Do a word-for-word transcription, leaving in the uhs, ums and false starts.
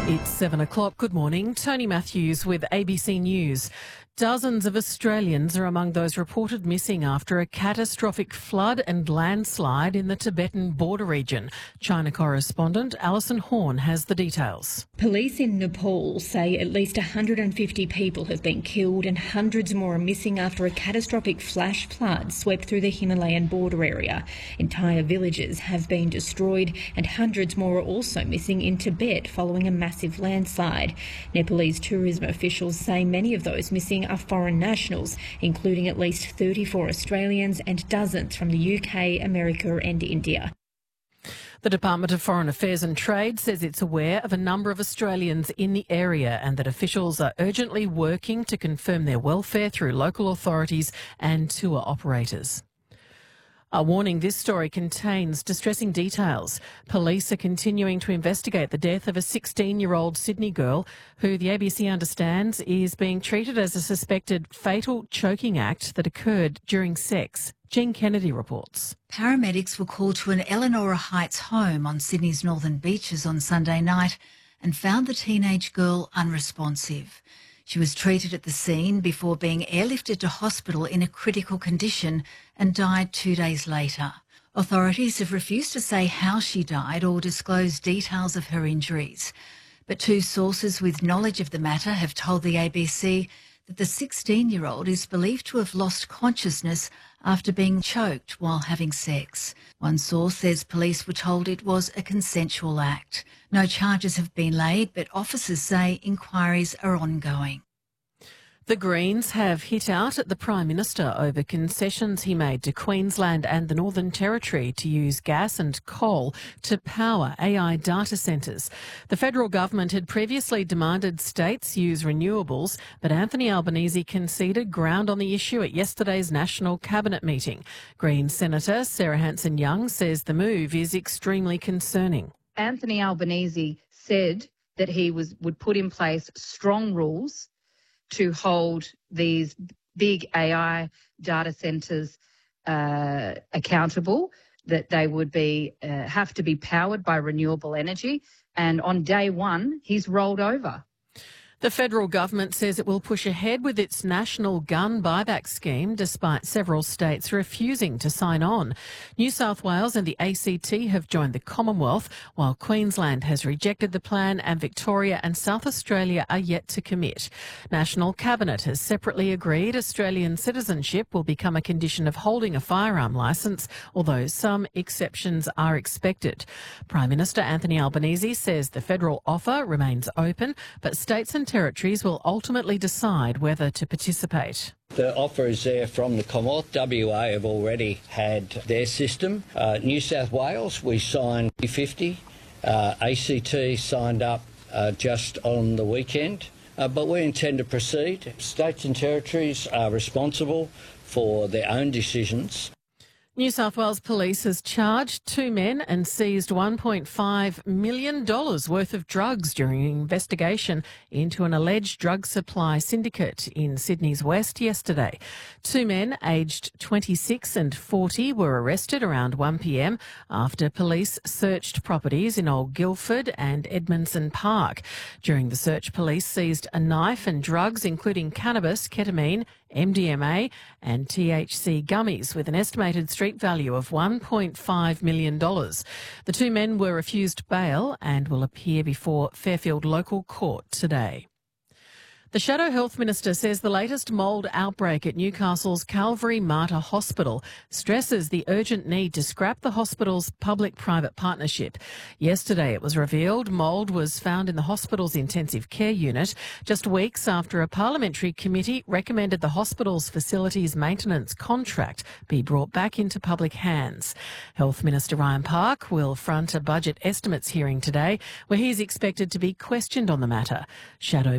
It's seven o'clock. Good morning. Tony Matthews with A B C News. Dozens of Australians are among those reported missing after a catastrophic flood and landslide in the Tibetan border region. China correspondent Alison Horn has the details. Police in Nepal say at least one hundred fifty people have been killed and hundreds more are missing after a catastrophic flash flood swept through the Himalayan border area. Entire villages have been destroyed and hundreds more are also missing in Tibet following a massive landslide. Nepalese tourism officials say many of those missing are foreign nationals, including at least thirty-four Australians and dozens from the U K, America and India. The Department of Foreign Affairs and Trade says it's aware of a number of Australians in the area and that officials are urgently working to confirm their welfare through local authorities and tour operators. A warning, this story contains distressing details. Police are continuing to investigate the death of a sixteen-year-old Sydney girl who the A B C understands is being treated as a suspected fatal choking act that occurred during sex. Jean Kennedy reports. Paramedics were called to an Eleanora Heights home on Sydney's northern beaches on Sunday night and found the teenage girl unresponsive. She was treated at the scene before being airlifted to hospital in a critical condition and died two days later. Authorities have refused to say how she died or disclose details of her injuries. But two sources with knowledge of the matter have told the A B C that the sixteen-year-old is believed to have lost consciousness after being choked while having sex. One source says police were told it was a consensual act. No charges have been laid, but officers say inquiries are ongoing. The Greens have hit out at the Prime Minister over concessions he made to Queensland and the Northern Territory to use gas and coal to power A I data centres. The federal government had previously demanded states use renewables, but Anthony Albanese conceded ground on the issue at yesterday's National Cabinet meeting. Greens Senator Sarah Hanson-Young says the move is extremely concerning. Anthony Albanese said that he was would put in place strong rules to hold these big A I data centres uh, accountable, that they would be uh, have to be powered by renewable energy. And on day one, he's rolled over. The federal government says it will push ahead with its national gun buyback scheme despite several states refusing to sign on. New South Wales and the A C T have joined the Commonwealth, while Queensland has rejected the plan and Victoria and South Australia are yet to commit. National Cabinet has separately agreed Australian citizenship will become a condition of holding a firearm licence, although some exceptions are expected. Prime Minister Anthony Albanese says the federal offer remains open, but states and territories will ultimately decide whether to participate. The offer is there from the Commonwealth. W A have already had their system. Uh, New South Wales, we signed fifty. Uh, A C T signed up uh, just on the weekend. Uh, but we intend to proceed. States and territories are responsible for their own decisions. New South Wales Police has charged two men and seized one point five million dollars worth of drugs during an investigation into an alleged drug supply syndicate in Sydney's West yesterday. Two men aged twenty-six and forty were arrested around one p m after police searched properties in Old Guildford and Edmondson Park. During the search, police seized a knife and drugs including cannabis, ketamine, M D M A and T H C gummies with an estimated street value of one point five million dollars. The two men were refused bail and will appear before Fairfield Local Court today. The Shadow Health Minister says the latest mould outbreak at Newcastle's Calvary Mater Hospital stresses the urgent need to scrap the hospital's public-private partnership. Yesterday it was revealed mould was found in the hospital's intensive care unit just weeks after a parliamentary committee recommended the hospital's facilities maintenance contract be brought back into public hands. Health Minister Ryan Park will front a budget estimates hearing today where he is expected to be questioned on the matter. Shadow